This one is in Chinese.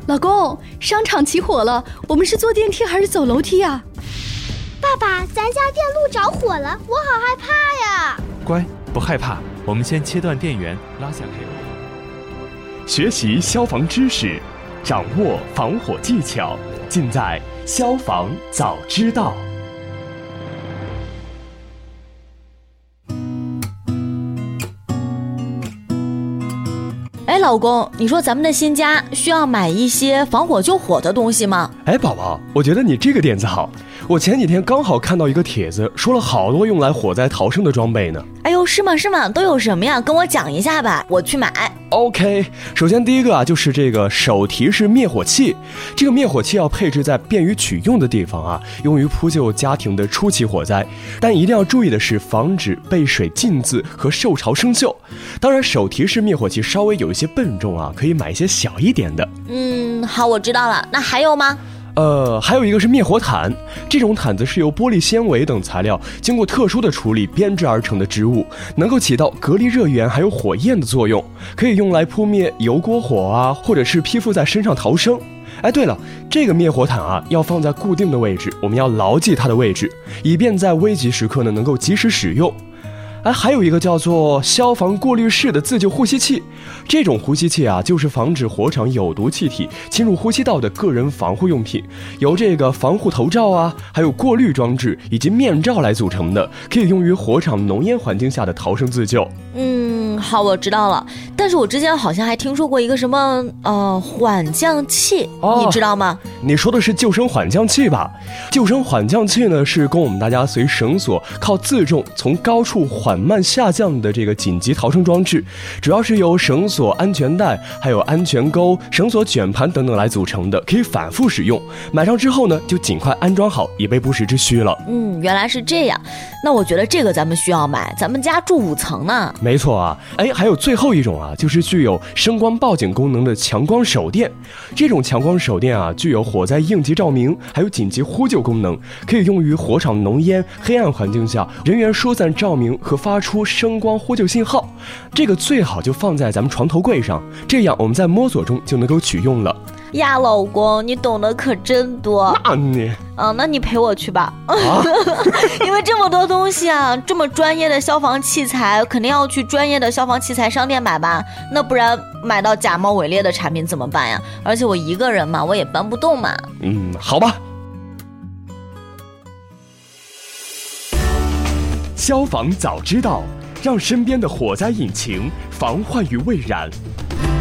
老公，商场起火了，我们是坐电梯还是走楼梯啊？ 爸爸，咱家电路着火了，我好害怕呀！ 乖，不害怕，我们先切断电源，拉下 cable。 学习消防知识，掌握防火技巧，尽在消防早知道。 哎，老公，你说咱们的新家需要买一些防火救火的东西吗？ 哎，宝宝，我觉得你这个点子好。我前几天刚好看到一个帖子，说了好多用来火灾逃生的装备呢。 哎呦，是吗？都有什么呀？跟我讲一下吧，我去买。 OK， 首先第一个就是这个手提式灭火器。这个灭火器要配置在便于取用的地方啊，用于扑救家庭的初期火灾。但一定要注意的是，防止被水浸渍和受潮生锈。当然，手提式灭火器稍微有一些笨重啊，可以买一些小一点的。 好，我知道了。那还有吗？ 还有一个是灭火毯，这种毯子是由玻璃纤维等材料经过特殊的处理编织而成的织物，能够起到隔离热源还有火焰的作用，可以用来扑灭油锅火啊，或者是披附在身上逃生。哎，对了，这个灭火毯啊要放在固定的位置，我们要牢记它的位置，以便在危急时刻呢能够及时使用。还有一个叫做消防过滤式的自救呼吸器，这种呼吸器啊，就是防止火场有毒气体侵入呼吸道的个人防护用品，由这个防护头罩啊，还有过滤装置以及面罩来组成的，可以用于火场浓烟环境下的逃生自救。 好，我知道了。但是我之前好像还听说过一个什么缓降器，你知道吗？ 你说的是救生缓降器吧？救生缓降器呢，是供我们大家随绳索靠自重从高处缓慢下降的这个紧急逃生装置，主要是由绳索、安全带、还有安全钩、绳索卷盘等等来组成的，可以反复使用。买上之后呢，就尽快安装好，以备不时之需了。 原来是这样。那我觉得这个咱们需要买，咱们家住5层呢。 没错啊。还有最后一种啊，就是具有声光报警功能的强光手电。这种强光手电啊，具有火灾应急照明，还有紧急呼救功能，可以用于火场浓烟、黑暗环境下人员疏散照明和发出声光呼救信号。这个最好就放在咱们床头柜上，这样我们在摸索中就能够取用了。 呀，老公，你懂得可真多。那你陪我去吧。因为这么多东西啊，这么专业的消防器材，肯定要去专业的消防器材商店买吧，那不然买到假冒伪劣的产品怎么办呀？而且我一个人嘛，我也搬不动嘛。 好吧。消防早知道，让身边的火灾引擎防患于未然。